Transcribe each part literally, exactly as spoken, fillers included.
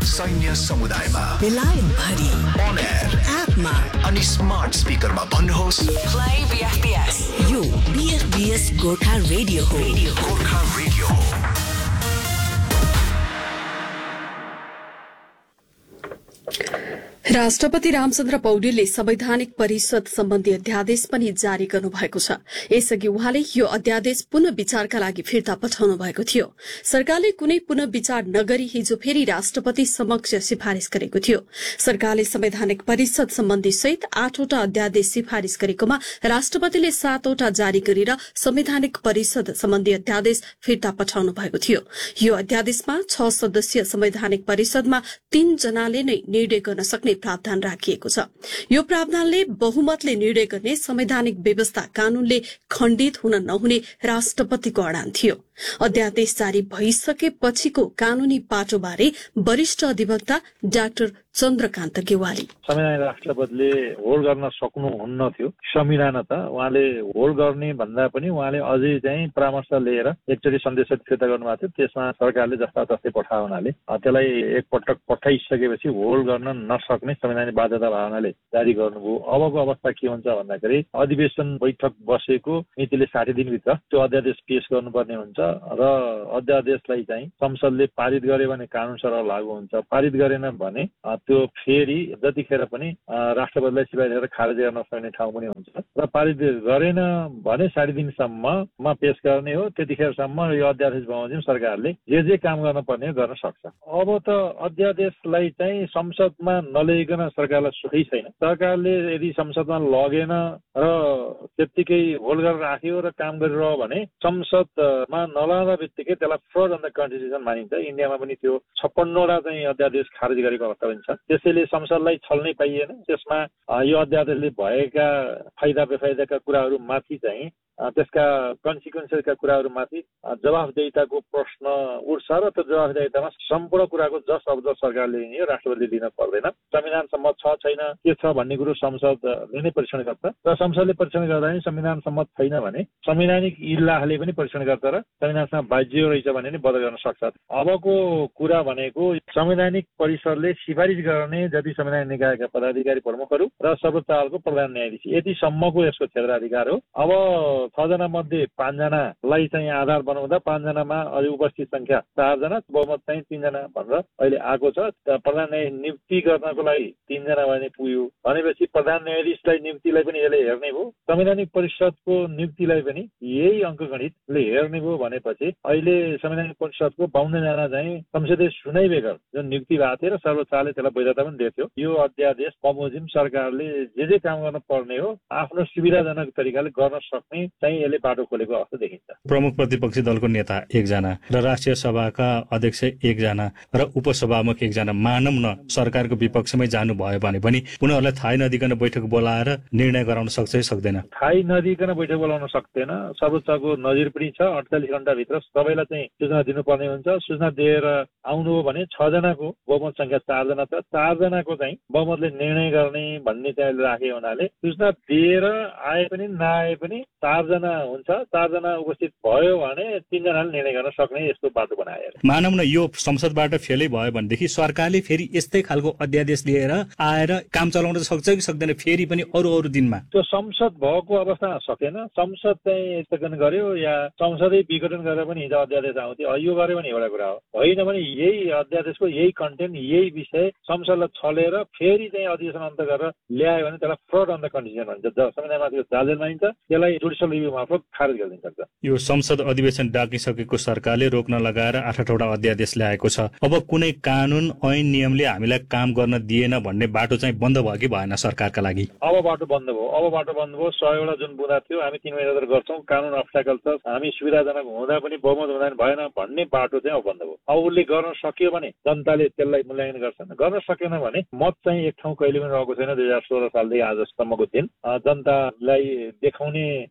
सैन्य समुदायमा, बेलायत भरि, on air, एपमा अनि स्मार्ट स्पिकरमा भन्नुहोस् प्ले बीएफबीएस। यो बीएफबीएस गोर्खा रेडियो हो। गोर्खा रेडियो हो। राष्ट्रपति रामचन्द्र पौडेलले संवैधानिक परिषद सम्बन्धी अध्यादेश पनि जारी गर्नुभएको छ। यसअघि उहाँले यो अध्यादेश पुनः विचारका लागि फिर्ता पठाउनु भएको थियो। सरकारले कुनै पुनः विचार नगरी हिजो फेरि राष्ट्रपति समक्ष सिफारिश गरेको थियो। सरकारले संवैधानिक परिषद सम्बन्धी सहित आठवटा अध्यादेश सिफारिश गरेकोमा राष्ट्रपतिले सातवटा जारी गरेर संवैधानिक परिषद सम्बन्धी अध्यादेश फिर्ता पठाउनु भएको थियो। यो अध्यादेशमा छ सदस्यीय संवैधानिक परिषदमा तीन जनाले नै निर्णय गर्न सक्ने प्रावधान राखिएको छ। यो प्रावधानले बहुमतले निर्णय गर्ने संवैधानिक व्यवस्था कानूनले खण्डित हुन नहुने राष्ट्रपतिको अडान थियो। अध्यादेश जारी भइसकेपछिको कानूनी पाटोबारे वरिष्ठ अधिवक्ता डाक्टर चन्द्रकान्त गेवाली। संविधान राष्ट्रपतिले होल्ड गर्न सक्नुहुन्न थियो। संविधान त उहाँले होल्ड गर्ने भन्दा पनि उहाँले अझै चाहिँ परामर्श लिएर एकचोटि सन्देश फिर्ता गर्नुभएको थियो। त्यसमा सरकारले जस्ता तस्तै पठायो हुनाले त्यसलाई एकपटक पठाइसकेपछि होल्ड गर्न नसक्ने संवैधानिक बाध्यता भावनाले जारी गर्नुभयो। अबको अवस्था के हुन्छ भन्दाखेरि अधिवेशन बैठक बसेको मितिले साठी दिनभित्र त्यो अध्यादेश पेश गर्नुपर्ने हुन्छ र अध्यादेशलाई चाहिँ संसदले पारित गर्यो भने कानून सरह लागू हुन्छ। पारित गरेन भने त्यो फेरि जतिखेर पनि राष्ट्रपतिलाई सिफारिस खारेज गर्न सक्ने ठाउँ पनि हुन्छ र पारित गरेन भने साठी दिनसम्ममा पेश गर्ने हो। त्यतिखेरसम्म यो अध्यादेश बमोजिम सरकारले जे जे काम गर्न पर्ने गर्न सक्छ। अब त अध्यादेशलाई चाहिँ संसदमा नल्याइकन सरकारलाई सुखै छैन। सरकारले यदि संसदमा लगेन र त्यत्तिकै होल्ड गरेर राख्यो र काम गरिरह्यो भने संसदमा नलाँदा बित्तिकै त्यसलाई फ्रड अन द कन्स्टिट्युसन मानिन्छ। इन्डियामा पनि त्यो छप्पन्नवटा चाहिँ अध्यादेश खारेज गरेको अवस्था पनि छ। त्यसैले संसदलाई छल्नै पाइएन। त्यसमा यो अध्यादेशले भएका फाइदा बेफाइदाका कुराहरू माथि चाहिँ त्यसका कन्सिक्वेन्सेसका कुराहरूमाथि जवाफदेहिताको प्रश्न उठ्छ र त्यो जवाफदेहितामा सम्पूर्ण कुराको जस अब जस सरकारले लिने राष्ट्रपतिले लिन पर्दैन। संविधान सम्मत छ छैन के छ भन्ने कुरो संसदले नै परीक्षण गर्छ र संसदले परीक्षण गर्दा पनि संविधान सम्मत छैन भने संवैधानिक इलाहले पनि परीक्षण गर्छ र संविधानसँग बाज्य रहेछ भने नै बदल गर्न सक्छ। अबको कुरा भनेको संवैधानिक परिषदले सिफारिस गर्ने जति संवैधानिक निकायका पदाधिकारी प्रमुखहरू र सर्वोच्च अदालतको प्रधान न्यायाधीश यतिसम्मको यसको क्षेत्राधिकार हो। अब छजना मध्ये पाँचजनालाई चाहिँ आधार बनाउँदा पाँचजनामा अझै उपस्थित संख्या चारजना, बहुमत चाहिँ तीनजना भनेर अहिले आएको छ। प्रधान न्यायाधीश नियुक्ति गर्नको लागि तीनजना भने पुग्यो भनेपछि प्रधान न्यायाधीशलाई नियुक्तिलाई पनि यसले हेर्ने भयो। संवैधानिक परिषदको नियुक्तिलाई पनि यही अङ्कगणितले हेर्ने भयो भनेपछि अहिले संवैधानिक परिषदको बाउन्नजना चाहिँ संसदीय सुनाइ बेगर जुन नियुक्ति भएको थियो र सर्वोच्चले त्यसलाई वैधता पनि दिएको थियो। यो अध्यादेश बमोजिम सरकारले जे जे काम गर्न पर्ने हो आफ्नो सुविधाजनक तरिकाले गर्न सक्ने चाहिँ यसले बाटो खोलेको अवस्था देखिन्छ। प्रमुख प्रतिपक्षी दलको नेता एकजना र राष्ट्रिय सभाका अध्यक्ष एकजना र उपसभामुख एकजना मानव न सरकारको विपक्षमै जानु भयो भने पनि उनीहरूलाई थाहै नदिकन बैठक बोलाएर निर्णय गराउन सक्छ कि सक्दैन? थाहै नदिकन बैठक बोलाउन सक्दैन। सर्वोच्चको नजिर पनि छ। अडचालिस घण्टाभित्र सबैलाई चाहिँ सूचना दिनुपर्ने हुन्छ। सूचना दिएर आउनु हो भने छजनाको बहुमत संख्या चारजना छ। चारजनाको चाहिँ बहुमतले निर्णय गर्ने भन्ने चाहिँ राखे हुनाले सूचना दिएर आए पनि नआए पनि चारजना हुन्छ। चारजना उपस्थित भयो भने तीनजनाले निर्णय गर्न सक्ने यस्तो बाटो बनाए। मानव न यो संसदबाट फेलै भयो भनेदेखि सरकारले फेरि यस्तै खालको अध्यादेश लिएर आएर काम चलाउन सक्छ कि सक्दैन? फेरि पनि अरू अरू दिनमा त्यो संसद भएको अवस्थामा सकेन। संसद चाहिँ स्थगन गर्यो या संसदै विघटन गरेर पनि हिजो अध्यादेश आउँथ्यो। यो गर्यो भने एउटा कुरा हो। होइन भने यही अध्यादेशको यही कन्टेन्ट यही विषय संसदलाई छलेर फेरि चाहिँ अधिवेशन अन्त गरेर ल्यायो भने त्यसलाई फ्रड अन द कन्स्टिट्युसन भन्छ। संविधानमा त्यो जाजेल मानिन्छ। त्यसलाई जुडिसियल रिभ्यू मार्फत खारेज गरिदिन सक्छ। यो संसद अधिवेशन डाकिसकेको सरकारले रोक्न लगाएर आठ आठवटा अध्यादेश ल्याएको छ। अब कुनै कानून ऐन नियमले हामीलाई काम गर्न दिएन भन्ने बाटो चाहिँ बन्द भयो कि भएन सरकारका लागि? अब बाटो बन्द भयो। अब बाटो बन्द भयो। सयवटा जुन बुँदा थियो हामी तीन महिना गर्छौँ, कानून अब्स्ट्याकल छ, हामी सुविधाजनक हुँदा पनि बहुमत हुँदा भएन भन्ने बाटो चाहिँ अब बन्द भयो। अब उसले गर्न सक्यो भने जनताले त्यसलाई मूल्याङ्कन गर्छन्। गर्न सकेन भने मत चाहिँ एक ठाउँ कहिले पनि रहेको छैन। दुई हजार सोह्र सालदेखि आजसम्मको दिन जनतालाई देखाउने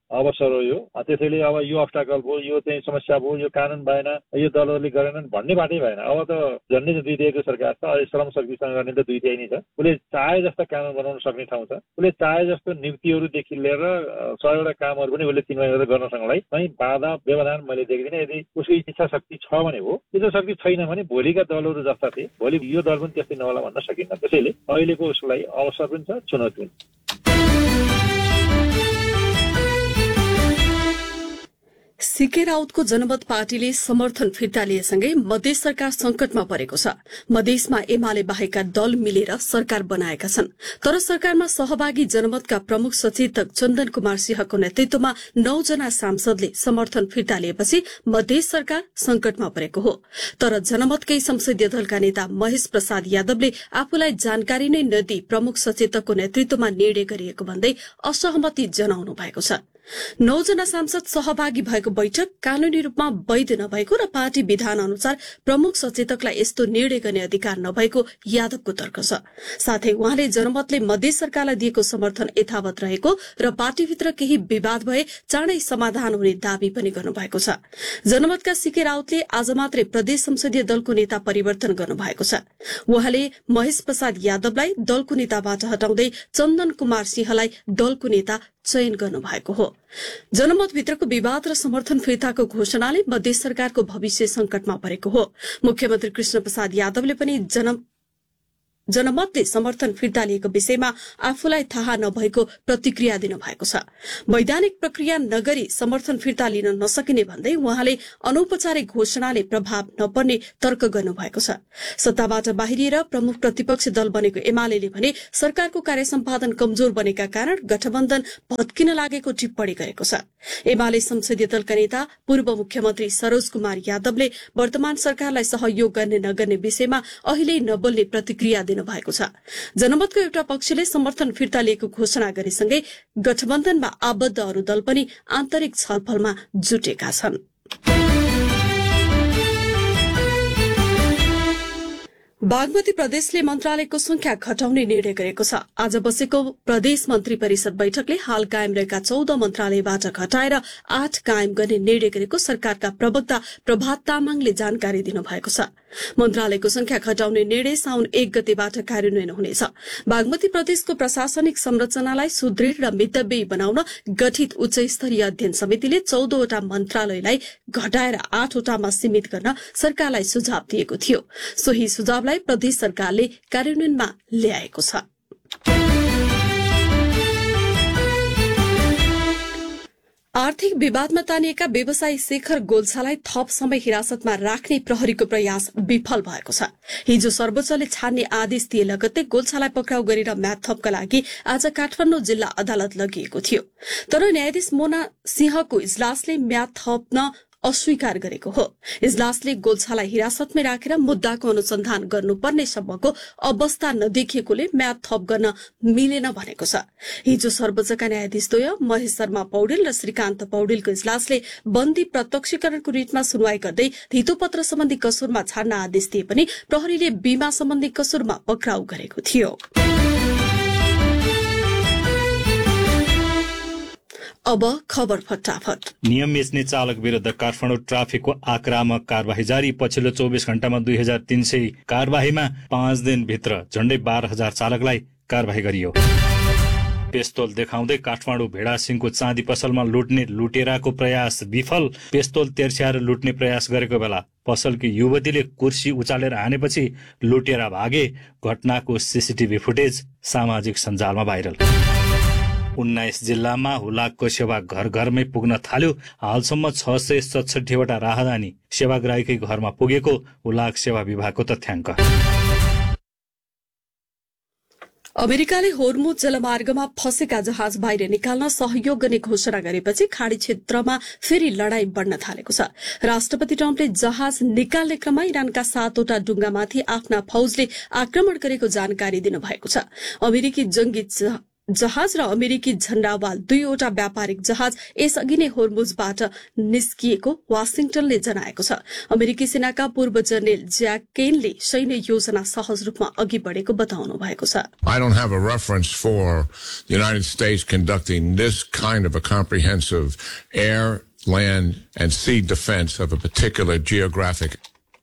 अवसर हो यो। त्यसैले अब यो अब्स्टाकल भयो, यो चाहिँ समस्या भयो, यो कानुन भएन, यो दलहरूले गरेनन् भन्ने बाटै भएन। अब त झन्डै दुईतिहाईको सरकार छ, अहिले श्रम शक्तिसँग गर्ने त दुईतिहाई नै छ। उसले चाहे जस्ता कानुन बनाउन सक्ने ठाउँ छ, उसले चाहे जस्तो नियुक्तिहरूदेखि लिएर सयवटा कामहरू पनि उसले तिन महिना गर्न सक्नलाई कहीँ बाधा व्यवधान मैले देख्दिनँ। यदि उसको इच्छा शक्ति छ भने हो, इच्छा शक्ति छैन भने भोलिका दलहरू जस्ता थिए, भोलि यो दल पनि त्यस्तै नहोला भन्न सकिन्न। त्यसैले अहिलेको उसलाई अवसर पनि छ, चुनौती पनि। सीके राउतको जनमत पार्टीले समर्थन फिर्ता लिएसँगै मधेस सरकार संकटमा परेको छ। मधेसमा एमाले बाहेकका दल मिलेर सरकार बनाएका छन्, तर सरकारमा सहभागी जनमतका प्रमुख सचेतक चन्दन कुमार सिंहको नेतृत्वमा नौजना सांसदले समर्थन फिर्ता लिएपछि मधेस सरकार संकटमा परेको हो। तर जनमतकै संसदीय दलका नेता महेश प्रसाद यादवले आफूलाई जानकारी नै नदिई प्रमुख सचेतकको नेतृत्वमा निर्णय गरिएको भन्दै असहमति जनाउनु भएको छ। नौजना सांसद सहभागी भएको बैठक कानूनी रूपमा वैध नभएको र पार्टी विधान अनुसार प्रमुख सचेतकलाई यस्तो निर्णय गर्ने अधिकार नभएको यादवको तर्क छ। साथै उहाँले जनमतले मधेस सरकारलाई दिएको समर्थन यथावत रहेको र पार्टीभित्र केही विवाद भए चाँडै समाधान हुने दावी पनि गर्नुभएको छ। जनमतका सीके राउतले आज मात्रै प्रदेश संसदीय दलको नेता परिवर्तन गर्नुभएको छ। उहाँले महेश प्रसाद यादवलाई दलको नेताबाट हटाउँदै चन्दन कुमार सिंहलाई दलको नेता चयन गर्नुभएको हो। जनमतभित्रको विवाद र समर्थन फिर्ताको घोषणाले मधेस सरकारको भविष्य संकटमा परेको हो। मुख्यमन्त्री कृष्ण प्रसाद यादवले पनि जन जनमतले समर्थन फिर्ता लिएको विषयमा आफूलाई थाहा नभएको प्रतिक्रिया दिनुभएको छ। वैधानिक प्रक्रिया नगरी समर्थन फिर्ता लिन नसकिने भन्दै उहाँले अनौपचारिक घोषणाले प्रभाव नपर्ने तर्क गर्नुभएको छ। सत्ताबाट बाहिरिएर प्रमुख प्रतिपक्ष दल बनेको एमाले भने सरकारको कार्य सम्पादन कमजोर बनेका कारण गठबन्धन भत्किन लागेको टिप्पणी गरेको छ। एमाले संसदीय दलका नेता पूर्व मुख्यमन्त्री सरोज कुमार यादवले वर्तमान सरकारलाई सहयोग गर्ने नगर्ने विषयमा अहिले नबोल्ने प्रतिक्रिया भएको छ। जनमतको एउटा पक्षले समर्थन फिर्ता लिएको घोषणा गरेसँगै गठबन्धनमा आबद्ध अरू दल पनि आन्तरिक छलफलमा जुटेका छन्। बागमती प्रदेशले मन्त्रालयको संख्या घटाउने निर्णय गरेको छ। आज बसेको प्रदेश मन्त्री परिषद बैठकले हाल कायम रहेका चौध मन्त्रालयबाट घटाएर आठ कायम गर्ने निर्णय गरेको सरकारका प्रवक्ता प्रभात तामाङले जानकारी दिनुभएको छ। मन्त्रालयको संख्या घटाउने निर्णय साउन एक गतेबाट कार्यान्वयन हुनेछ। बागमती प्रदेशको प्रशासनिक संरचनालाई सुदृढ़ र मितव्ययी बनाउन गठित उच्च स्तरीय अध्ययन समितिले चौधवटा मन्त्रालयलाई घटाएर आठवटामा सीमित गर्न सरकारलाई सुझाव दिएको थियो। सोही सुझावलाई प्रदेश सरकारले कार्यान्वयनमा ल्याएको छ। आर्थिक विवादमा तानिएका व्यवसायी शेखर गोल्छालाई थप समय हिरासतमा राख्ने प्रहरीको प्रयास विफल भएको छ। हिजो सर्वोच्चले छान्ने आदेश दिए लगत्तै गोल्छालाई पक्राउ गरेर म्याद थपका लागि आज काठमाडौँ जिल्ला अदालत लगिएको थियो। तर न्यायाधीश मोना सिंहको इजलासले म्याद थप्न अस्वीकार गरेको हो। इजलासले गोल्छालाई हिरासतमै राखेर मुद्दाको अनुसन्धान गर्नुपर्ने सम्मको अवस्था नदेखिएकोले म्याद थप गर्न मिलेन भनेको छ। हिजो सर्वोच्चका न्यायाधीशद्वय महेश शर्मा पौडेल र श्रीकान्त पौडेलको इजलासले बन्दी प्रत्यक्षीकरणको रिटमा सुनवाई गर्दै धितोपत्र सम्बन्धी कसुरमा छाड्न आदेश दिए पनि प्रहरीले बीमा सम्बन्धी कसुरमा पक्राउ गरेको थियो। अब खबर फटाफट। नियम बेच्ने चालक विरुद्ध काठमाडौँ ट्राफिकको आक्रामक कार्यवाही जारी। पछिल्लो चौबिस घण्टामा दुई हजार तीन सय कार्यवाहीमा पाँच दिनभित्र झण्डै बाह्र हजार चालकलाई कार्यवाही गरियो। पेस्तोल देखाउँदै काठमाडौँ भेडासिंहको चाँदी पसलमा लुट्ने लुटेराको प्रयास विफल। पेस्तोल तेर्स्याएर लुट्ने प्रयास गरेको बेला पसलकी युवतीले कुर्सी उचालेर हानेपछि लुटेरा भागे। घटनाको सीसीटीभी फुटेज सामाजिक सञ्जालमा भाइरल। उन्नाइस जिल्लामा हुलाकको सेवा घर घरमै पुग्न थाल्यो। हालसम्म छ सय सतसठीवटा राहदानी सेवाग्राहीकै घरमा पुगेको हुलाक सेवा विभागको तथ्याङ्क। अमेरिकाले होर्मुज जलमार्गमा फँसेका जहाज बाहिर निकाल्न सहयोग गर्ने घोषणा गरेपछि खाडी क्षेत्रमा फेरि लड़ाई बढ्न थालेको छ। राष्ट्रपति ट्रम्पले जहाज निकाल्ने क्रममा इरानका सातवटा डुंगामाथि आफ्ना फौजले आक्रमण गरेको जानकारी दिनुभएको छ। अमेरिकी जंगी जहाज र अमेरिकी झण्डावाल दुईवटा व्यापारिक जहाज यसअघि नै होर्मुजबाट निस्किएको वाशिंटनले जनाएको छ। अमेरिकी सेनाका पूर्व जनरल ज्याक केनले सैन्य योजना सहज रूपमा अघि बढेको बताउनु भएको छ। I don't have a reference for the United States conducting this kind of a comprehensive air, land, and sea defense of a particular geographic.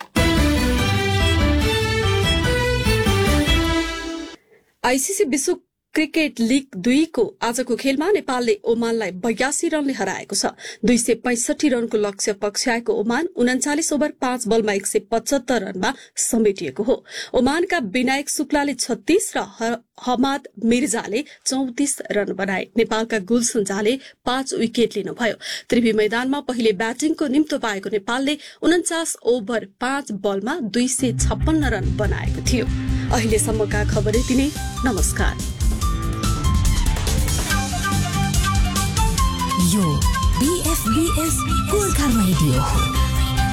ICC विश्व क्रिकेट लीग दुईको आजको खेलमा नेपालले ओमानलाई बयासी रनले हराएको छ। दुई सय पैंसठी रनको लक्ष्य पक्षाएको ओमान उन्चालिस ओभर पाँच बलमा एक सय पचहत्तर रनमा समेटिएको हो। ओमानका विनायक शुक्लाले छत्तीस र हमाद मिर्जाले चौतिस रन बनाए। नेपालका गुलशन झाले पाँच विकेट लिनुभयो। त्रिवी मैदानमा पहिले ब्याटिङको निम्तो पाएको नेपालले उन्चास ओभर पाँच बलमा दुई सय छप्पन्न रन बनाएको थियो। अहिलेसम्मका खबर यति नै। नमस्कार। यो बीएफबीएस गोर्खा रेडियो हो।